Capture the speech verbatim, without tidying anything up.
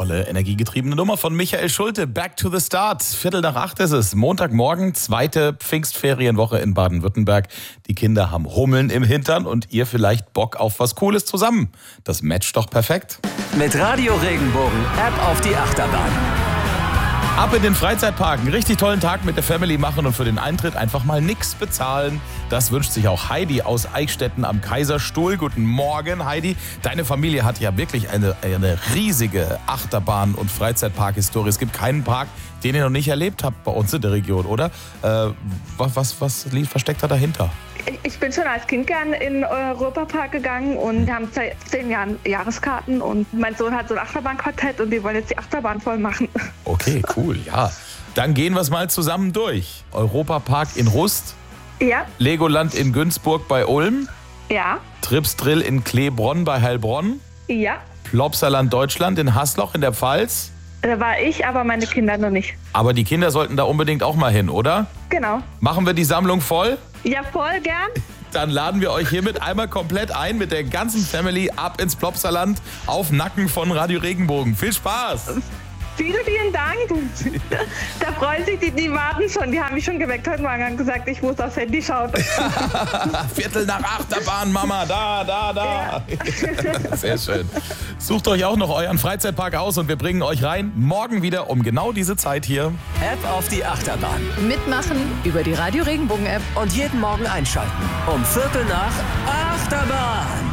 tolle, energiegetriebene Nummer von Michael Schulte. Back to the Start. Viertel nach acht ist es. Montagmorgen, zweite Pfingstferienwoche in Baden-Württemberg. Die Kinder haben Hummeln im Hintern und ihr vielleicht Bock auf was Cooles zusammen. Das matcht doch perfekt. Mit Radio Regenbogen App auf die Achterbahn. Ab in den Freizeitpark, einen richtig tollen Tag mit der Family machen und für den Eintritt einfach mal nichts bezahlen. Das wünscht sich auch Heidi aus Eichstätten am Kaiserstuhl. Guten Morgen, Heidi. Deine Familie hat ja wirklich eine, eine riesige Achterbahn- und Freizeitpark-Historie. Es gibt keinen Park, den ihr noch nicht erlebt habt bei uns in der Region, oder? Äh, was, was, was liegt versteckt da dahinter? Ich bin schon als Kind gern in den Europapark gegangen und wir haben seit zehn Jahren Jahreskarten und mein Sohn hat so ein Achterbahnquartett und die wollen jetzt die Achterbahn voll machen. Okay, cool, ja. Dann gehen wir es mal zusammen durch. Europapark in Rust, Ja, Legoland in Günzburg bei Ulm, ja, Tripsdrill in Kleebronn bei Heilbronn, ja. Plopsaland Deutschland in Hasloch in der Pfalz. Da war ich, aber meine Kinder noch nicht. Aber die Kinder sollten da unbedingt auch mal hin, oder? Genau. Machen wir die Sammlung voll? Ja, voll gern. Dann laden wir euch hiermit einmal komplett ein mit der ganzen Family ab ins Plopsaland auf Nacken von Radio Regenbogen. Viel Spaß! Vielen, vielen Dank. Da freuen sich die, die warten schon. Die haben mich schon geweckt heute Morgen und gesagt, ich muss aufs Handy schauen. Viertel nach Achterbahn, Mama, da, da, da. Ja. Sehr schön. Sucht euch auch noch euren Freizeitpark aus und wir bringen euch rein. Morgen wieder um genau diese Zeit hier. App auf die Achterbahn. Mitmachen über die Radio Regenbogen App. Und jeden Morgen einschalten. Um Viertel nach Achterbahn.